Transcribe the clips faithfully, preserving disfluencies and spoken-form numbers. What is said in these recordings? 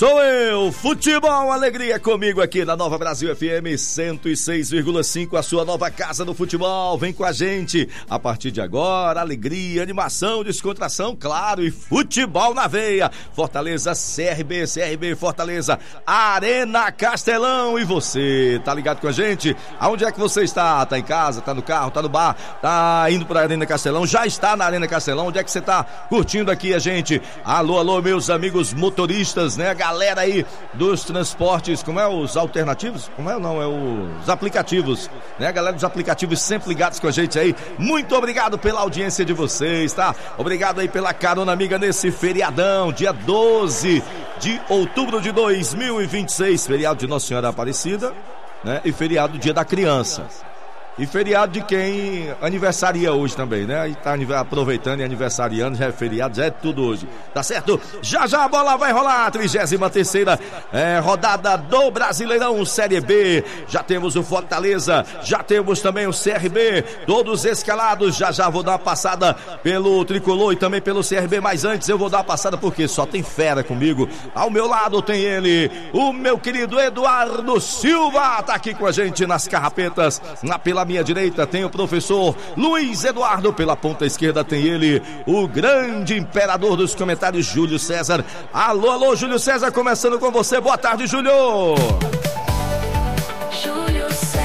Sou eu, futebol, alegria comigo aqui na Nova Brasil F M cento e seis vírgula cinco, a sua nova casa do futebol. Vem com a gente, a partir de agora, alegria, animação, descontração, claro, e futebol na veia. Fortaleza, C R B, C R B, Fortaleza, Arena Castelão. E você, tá ligado com a gente? Aonde é que você está? Tá em casa, tá no carro, tá no bar, tá indo pra Arena Castelão, já está na Arena Castelão? Onde é que você tá curtindo aqui a gente? Alô, alô, meus amigos motoristas, né? Galera aí dos transportes, como é os alternativos? Como é não? É os aplicativos, né? Galera dos aplicativos sempre ligados com a gente aí. Muito obrigado pela audiência de vocês, tá? Obrigado aí pela carona amiga nesse feriadão, dia doze de outubro de dois mil e vinte e seis, feriado de Nossa Senhora Aparecida, né? E feriado do Dia da Criança. E feriado de quem aniversaria hoje também, né? E tá aproveitando e aniversariando, já é feriado, já é tudo hoje. Tá certo? Já já a bola vai rolar, trigésima terceira é, rodada do Brasileirão Série B. Já temos o Fortaleza, já temos também o C R B, todos escalados. Já já vou dar uma passada pelo Tricolor e também pelo C R B, mas antes eu vou dar uma passada porque só tem fera comigo. Ao meu lado tem ele, o meu querido Eduardo Silva, tá aqui com a gente nas carrapetas, na pela minha direita tem o professor Luiz Eduardo, pela ponta esquerda tem ele, o grande imperador dos comentários, Júlio César. Alô, alô, Júlio César, começando com você. Boa tarde, Júlio. Júlio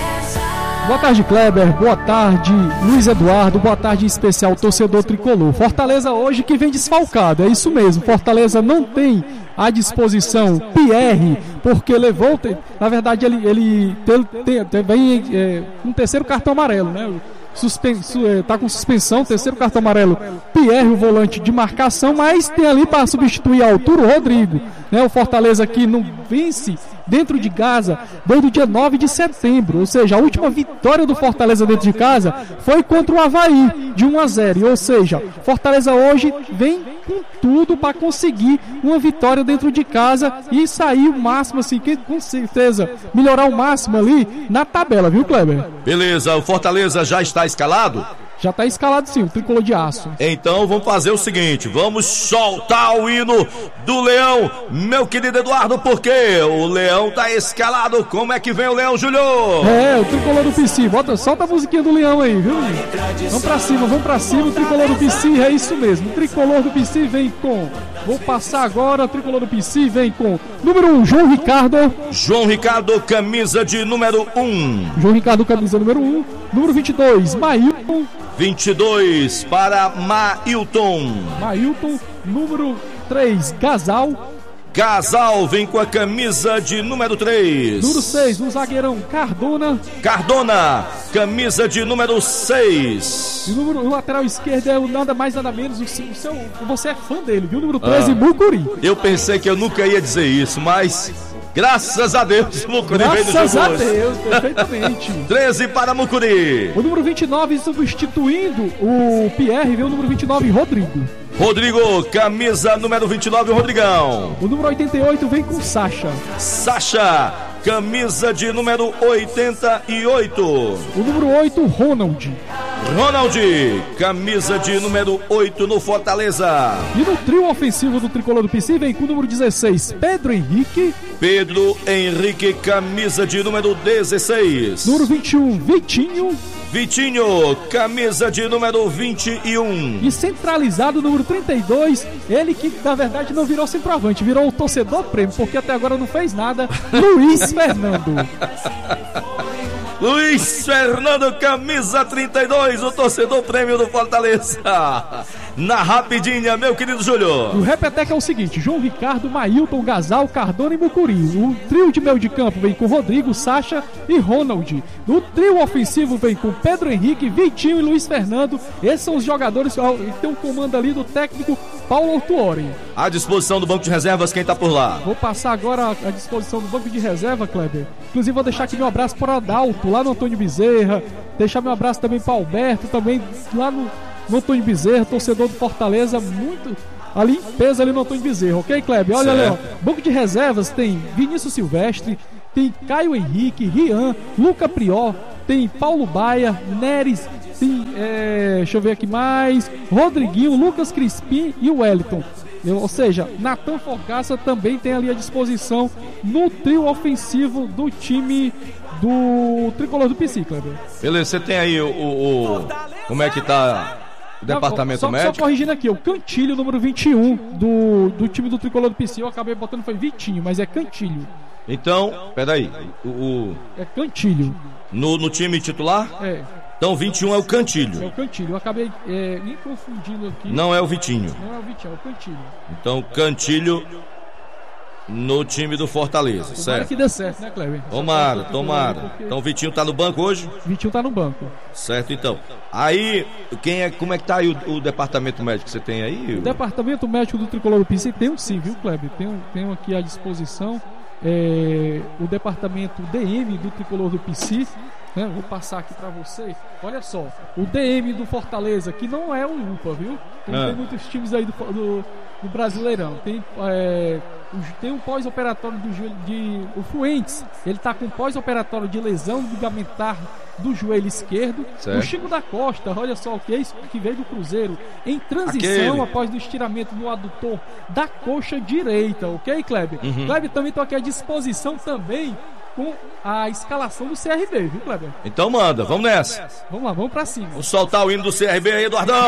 César. Boa tarde, Kleber. Boa tarde, Luiz Eduardo. Boa tarde em especial, torcedor tricolor. Fortaleza hoje que vem desfalcado, é isso mesmo. Fortaleza não tem à disposição Pierre, porque levou, na verdade ele, ele tem, tem, tem, vem é, um terceiro cartão amarelo, né? Suspen, é, tá com suspensão, terceiro cartão amarelo, Pierre, o volante de marcação, mas tem ali para substituir a altura o Rodrigo, né? O Fortaleza que não vence dentro de casa desde o dia nove de setembro, ou seja, a última vitória do Fortaleza dentro de casa foi contra o Avaí, de um a zero, ou seja, Fortaleza hoje vem com tudo para conseguir uma vitória dentro de casa e sair o máximo, assim, que, com certeza, melhorar o máximo ali na tabela, viu, Kleber? Beleza, o Fortaleza já está escalado? Já está escalado sim, o tricolor de aço. Então vamos fazer o seguinte, vamos soltar o hino do Leão, meu querido Eduardo, porque o Leão tá escalado. Como é que vem o Leão, Júlio? É, o tricolor do P C, bota, solta a musiquinha do Leão aí, viu? Vamos pra cima, vamos pra cima, o tricolor do P C, é isso mesmo. O tricolor do P C vem com, vou passar agora, o tricolor do P C vem com número um, João Ricardo. João Ricardo, camisa de número um. João Ricardo, camisa número um. Número vinte e dois, Mailton. vinte e dois para Mailton. Mailton, número três, Gasal. Gasal vem com a camisa de número três. Número seis, o zagueirão Cardona. Cardona, camisa de número seis. E o, número, o lateral esquerdo é o nada mais nada menos, o seu, o seu, você é fã dele, viu? Número treze, ah, Mucuri. Eu pensei que eu nunca ia dizer isso, mas graças a Deus, Mucuri veio do jogo. Graças a Deus, perfeitamente. treze para Mucuri. O número vinte e nove, substituindo o Pierre, veio o número vinte e nove, Rodrigo. Rodrigo, camisa número vinte e nove, Rodrigão. O número oitenta e oito vem com Sacha. Sacha, camisa de número oitenta e oito. O número oito, Ronald. Ronald, camisa de número oito no Fortaleza. E no trio ofensivo do tricolor do P C vem com o número dezesseis, Pedro Henrique. Pedro Henrique, camisa de número dezesseis. Número vinte e um, Vitinho. Vitinho, camisa de número vinte e um. E centralizado, número trinta e dois, ele que na verdade não virou centroavante, virou o torcedor prêmio, porque até agora não fez nada, Luiz Fernando. Luiz Fernando, camisa trinta e dois, o torcedor prêmio do Fortaleza. Na rapidinha, meu querido Júlio. O repeteco é o seguinte: João Ricardo, Mailton, Gasal, Cardona e Mucuri. O trio de meio de campo vem com Rodrigo, Sacha e Ronald. O trio ofensivo vem com Pedro Henrique, Vitinho e Luiz Fernando. Esses são os jogadores que tem um comando ali do técnico Paulo Autuori. À disposição do banco de reservas, quem tá por lá? Vou passar agora à disposição do banco de reserva, Kleber. Inclusive vou deixar aqui meu abraço para o Adalto, lá no Antônio Bezerra. Deixar meu abraço também para o Alberto, também lá no, no Antônio Bezerra, torcedor do Fortaleza, muito ali em peso ali no Antônio Bezerra, ok, Kleber? Olha ali, ó, banco de reservas tem Vinícius Silvestre, tem Caio Henrique, Rian, Luca Prior, tem Paulo Baia, Neres, tem, é, deixa eu ver aqui mais, Rodriguinho, Lucas Crispim e o Wellington. Ou seja, Natan Fogaça também tem ali à disposição no trio ofensivo do time do Tricolor do P C, Kleber. Beleza, você tem aí o, o, o como é que tá o departamento só, médico? Só corrigindo aqui, o Cantilho, número vinte e um do, do time do Tricolor do P C, eu acabei botando foi Vitinho, mas é Cantilho. Então, peraí, o, o... é Cantilho. No, no time titular? É. Então vinte e um é o Cantilho. É o Cantilho, eu acabei é, me confundindo aqui. Não é o Vitinho. Não é o Vitinho, é o Cantilho. Então Cantilho no time do Fortaleza, tomara certo? que dê certo, né, Kleber? Tomara, tomara. Porque... Então o Vitinho tá no banco hoje? Vitinho tá no banco. Certo, então. Aí, quem é, como é que tá aí o, o departamento médico que você tem aí? O departamento médico do Tricolor do P C tem um sim, viu, Kleber? Tem um, tem um aqui à disposição. É, o departamento D M do Tricolor do P C, né? Vou passar aqui pra você. Olha só, o D M do Fortaleza, que não é o U P A, viu? Tem, ah. tem muitos times aí do, do, do Brasileirão. Tem, é, tem um pós-operatório do joelho de o Fuentes. Ele tá com pós-operatório de lesão ligamentar do joelho esquerdo. Certo. O Chico da Costa, olha só o que é isso, que veio do Cruzeiro, em transição Aquele. após o estiramento no adutor da coxa direita, ok, Kleber? Uhum. Kleber, também tô aqui à disposição também com a escalação do C R B, viu, Kleber? Então manda, vamos nessa. Vamos lá, vamos pra cima. Vamos soltar o hino do C R B aí, Eduardão.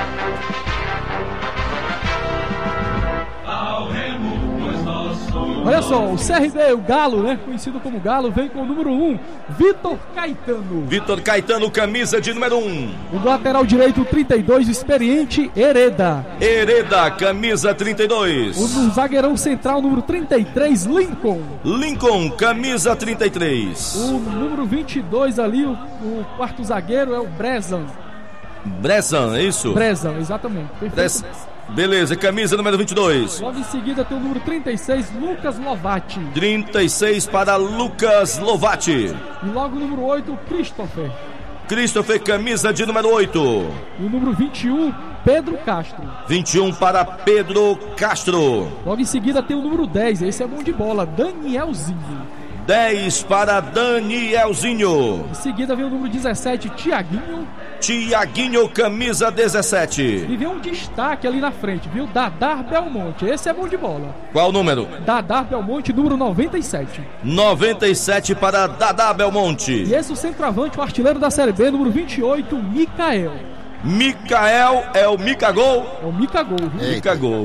Olha só, o C R B, o Galo, né? Conhecido como Galo, vem com o número um, Vitor Caetano. Vitor Caetano, camisa de número um. O lateral direito, trinta e dois, experiente, Hereda. Hereda, camisa trinta e dois. O zagueirão central, número trinta e três, Lincoln. Lincoln, camisa trinta e três. O número vinte e dois ali, o, o quarto zagueiro é o Brezan. Brezan, é isso? Brezan, exatamente. Perfeito. Brez... Beleza, camisa número vinte e dois. Logo em seguida tem o número trinta e seis, Lucas Lovati. trinta e seis para Lucas Lovati. E logo o número oito, Christopher. Christopher, camisa de número oito. E o número vinte e um, Pedro Castro. vinte e um para Pedro Castro. Logo em seguida tem o número dez, esse é bom de bola, Danielzinho. dez para Danielzinho. Em seguida vem o número dezessete, Tiaguinho. Tiaguinho, camisa dezessete. E vem um destaque ali na frente, viu? Dadar Belmonte, esse é bom de bola. Qual o número? Dadar Belmonte, número noventa e sete. noventa e sete para Dadar Belmonte. E esse é o centroavante, o artilheiro da Série B, número vinte e oito, Micael. Micael é o Micagol? É o Micagol, viu? Micagol.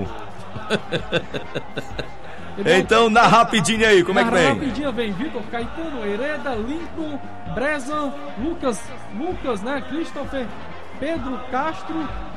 Então, na rapidinha aí, como na é que vem? Na rapidinha vem Vitor Caetano, Hereda, Lincoln, Brezan, Lucas, Lucas, né? Christopher, Pedro Castro,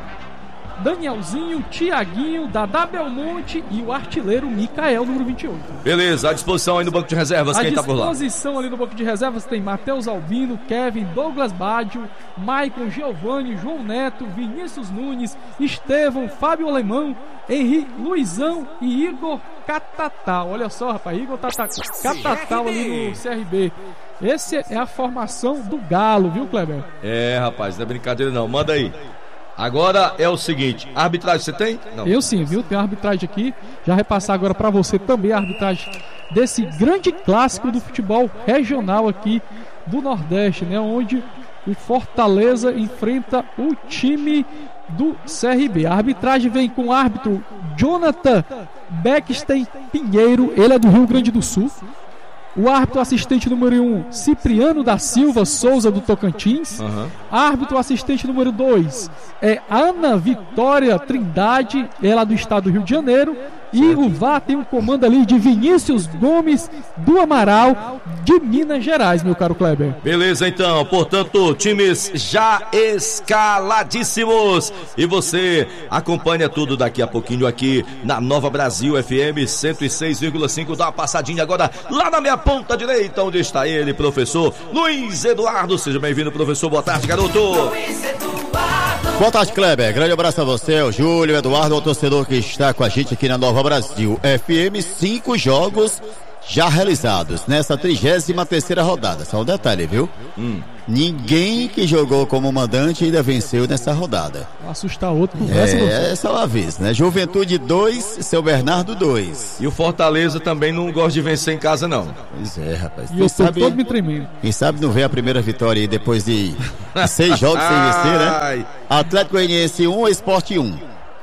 Danielzinho, Tiaguinho, Dadá Belmonte e o artilheiro Micael, número vinte e oito. Beleza, à disposição aí no banco de reservas, à quem tá por lá? À disposição ali no banco de reservas tem Matheus Albino, Kevin, Douglas Baggio, Maicon, Giovanni, João Neto, Vinícius Nunes, Estevão, Fábio Alemão, Henri, Luizão e Igor Catatal. Olha só, rapaz, Igor Catatal ali no C R B. Essa é a formação do Galo, viu, Kleber? É, rapaz, não é brincadeira não, manda aí. Agora é o seguinte, a arbitragem você tem? Não. Eu sim, viu? Tem a arbitragem aqui. Já repassar agora para você também a arbitragem desse grande clássico do futebol regional aqui do Nordeste, né? Onde o Fortaleza enfrenta o time do C R B. A arbitragem vem com o árbitro Jonathan Beckstein Pinheiro, ele é do Rio Grande do Sul. O árbitro assistente número um, Cipriano da Silva Souza, do Tocantins. Uhum. Árbitro assistente número dois é Ana Vitória Trindade, ela do estado do Rio de Janeiro. E o V A R tem um comando ali de Vinícius Gomes do Amaral, de Minas Gerais, meu caro Kleber. Beleza, então, portanto, times já escaladíssimos. E você acompanha tudo daqui a pouquinho aqui na Nova Brasil F M cento e seis vírgula cinco. Dá uma passadinha agora lá na minha ponta direita, onde está ele, professor Luiz Eduardo. Seja bem-vindo, professor. Boa tarde, garoto. Luiz Eduardo. Boa tarde, Kleber. Grande abraço a você, o Júlio, o Eduardo, o torcedor que está com a gente aqui na Nova Brasil F M. Cinco jogos já realizados nessa trigésima terceira rodada. Só um detalhe, viu? Hum. Ninguém que jogou como mandante ainda venceu nessa rodada. Vou assustar outro. Conversa, é, é só um aviso, né? Juventude dois, Seu Bernardo dois. E o Fortaleza também não gosta de vencer em casa, não. Pois é, rapaz. E eu tô todo me tremendo. Quem sabe não vê a primeira vitória aí depois de seis jogos sem vencer, né? Atlético Goianiense um, Sport um.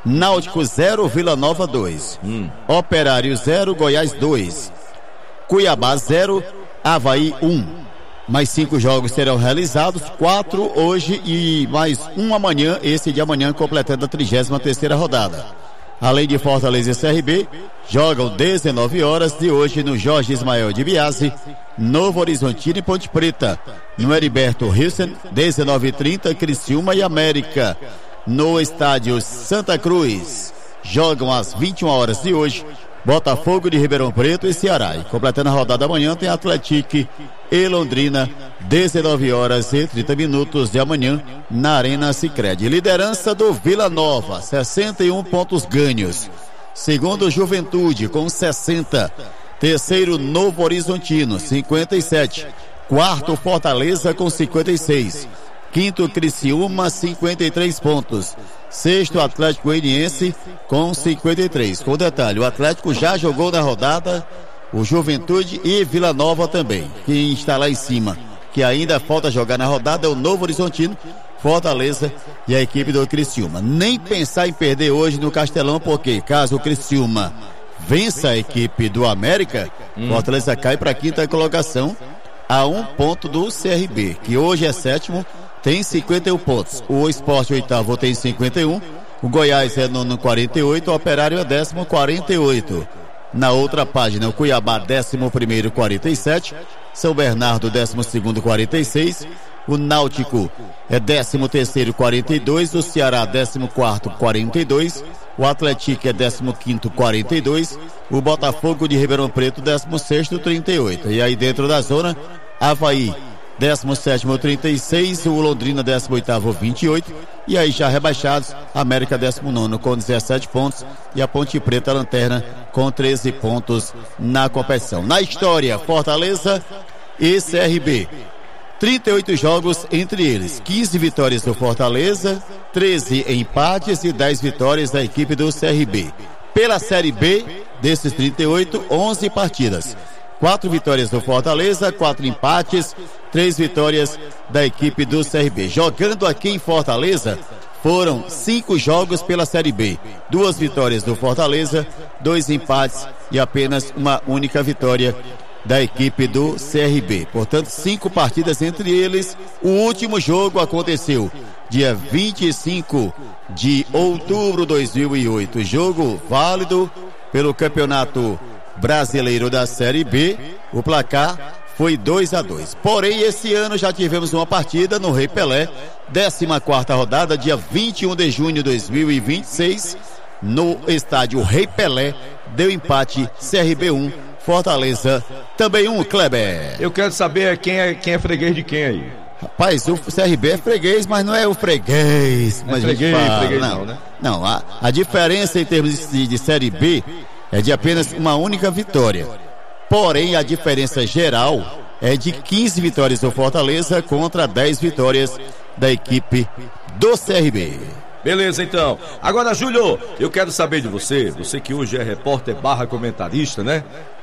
Náutico zero, Vila Nova dois. Hum. Operário zero, Goiás dois. Cuiabá zero, Avaí um. Mais cinco jogos serão realizados, quatro hoje e mais um amanhã, esse de amanhã completando a trigésima terceira rodada. Além de Fortaleza e C R B, jogam dezenove horas de hoje no Jorge Ismael de Biase, Novo Horizontino e Ponte Preta. No Heriberto Hilsen, dezenove e trinta, Criciúma e América. No estádio Santa Cruz, jogam às vinte e uma horas de hoje, Botafogo de Ribeirão Preto e Ceará. E completando a rodada amanhã tem Atlético e Londrina, dezenove horas e trinta minutos de amanhã na Arena Sicredi. Liderança do Vila Nova, sessenta e um pontos ganhos. Segundo, Juventude com sessenta. Terceiro, Novo Horizontino, cinquenta e sete. Quarto, Fortaleza com cinquenta e seis. Quinto, Criciúma, cinquenta e três pontos. Sexto, Atlético Goianiense com cinquenta e três. Com detalhe, o Atlético já jogou na rodada, o Juventude e Vila Nova também. Quem está lá em cima, que ainda falta jogar na rodada, é o Novo Horizontino, Fortaleza e a equipe do Criciúma. Nem pensar em perder hoje no Castelão, porque caso o Criciúma vença a equipe do América, hum. Fortaleza cai para a quinta colocação a um ponto do C R B, que hoje é sétimo, tem cinquenta e um pontos. O Sport oitavo tem cinquenta e um, o Goiás é nono, quarenta e oito, o Operário é décimo, quarenta e oito. Na outra página, o Cuiabá décimo primeiro, quarenta e sete, São Bernardo décimo segundo, quarenta e seis, o Náutico é décimo terceiro, quarenta e dois, o Ceará décimo quarto, quarenta e dois, o Atlético é décimo quinto, quarenta e dois, o Botafogo de Ribeirão Preto décimo sexto, trinta e oito. E aí dentro da zona, Avaí décimo sétimo, trinta e seis, o Londrina décimo oitavo, vinte e oito, e aí já rebaixados, América décimo nono com dezessete pontos e a Ponte Preta lanterna com treze pontos na competição. Na história, Fortaleza e C R B, trinta e oito jogos entre eles, quinze vitórias do Fortaleza, treze empates e dez vitórias da equipe do C R B. Pela Série B, desses trinta e oito, onze partidas. Quatro vitórias do Fortaleza, quatro empates, três vitórias da equipe do C R B. Jogando aqui em Fortaleza, foram cinco jogos pela Série B. Duas vitórias do Fortaleza, dois empates e apenas uma única vitória da equipe do C R B. Portanto, cinco partidas entre eles. O último jogo aconteceu dia vinte e cinco de outubro de dois mil e oito. Jogo válido pelo Campeonato Brasileiro da Série B. O placar foi dois a dois. Porém, esse ano já tivemos uma partida no Rei Pelé, décima quarta rodada, dia vinte e um de junho de dois mil e vinte e seis, no estádio Rei Pelé. Deu empate, C R B um, Fortaleza também um, Kleber. Eu quero saber quem é, quem é freguês de quem aí. Rapaz, o C R B é freguês, mas não é o freguês. Não é freguês, fala, freguês não, não, né? Não, a, a diferença em termos de, de Série B é de apenas uma única vitória. Porém, a diferença geral é de quinze vitórias do Fortaleza contra dez vitórias da equipe do C R B. Beleza, então. Agora, Júlio, eu quero saber de você, você que hoje é repórter barra comentarista, né?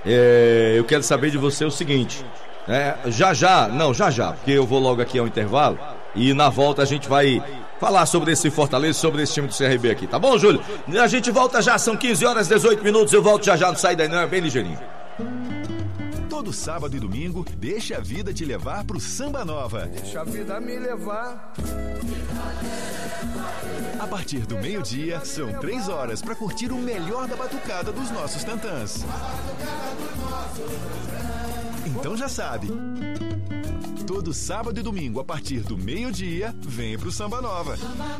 É, eu quero saber de você o seguinte, né? Já já, não, já já, porque eu vou logo aqui ao intervalo e na volta a gente vai falar sobre esse Fortaleza, sobre esse time do C R B aqui, tá bom, Júlio? A gente volta já, são quinze horas, dezoito minutos, eu volto já já, não sai daí não, é bem ligeirinho. Todo sábado e domingo, deixa a vida te levar pro Samba Nova. Deixa a vida me levar. A partir do meio-dia, são três horas para curtir o melhor da batucada dos nossos tantãs. Então já sabe. Todo sábado e domingo, a partir do meio-dia, vem pro Samba Nova.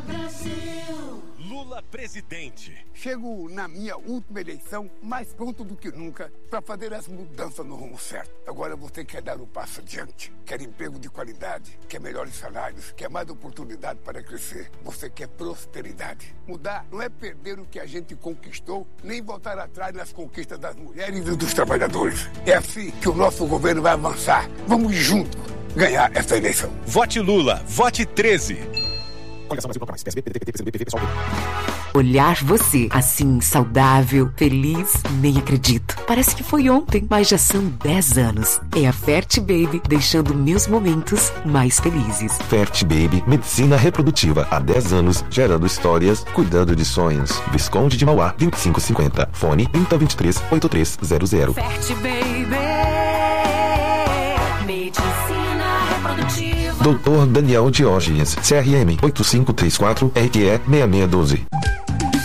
Lula presidente. Chego na minha última eleição mais pronto do que nunca para fazer as mudanças no rumo certo. Agora você quer dar um passo adiante, quer emprego de qualidade, quer melhores salários, quer mais oportunidade para crescer. Você quer prosperidade. Mudar não é perder o que a gente conquistou, nem voltar atrás nas conquistas das mulheres e dos trabalhadores. É assim que o nosso governo vai avançar. Vamos juntos ganhar essa eleição. Vote Lula, vote treze. Coligação Brasil Proclamais, P S B, P D T, P T, P C do B, P V, P SOL. Olhar você assim, saudável, feliz, nem acredito. Parece que foi ontem, mas já são dez anos. É a Fert Baby deixando meus momentos mais felizes. Fert Baby, medicina reprodutiva há dez anos, gerando histórias, cuidando de sonhos. Visconde de Mauá, vinte e cinco cinquenta. Fone trinta, vinte e três, oitenta e três zero zero. Fert Baby, medicina reprodutiva. doutor Daniel Diógenes, C R M oito cinco três quatro R Q E seis seis um dois.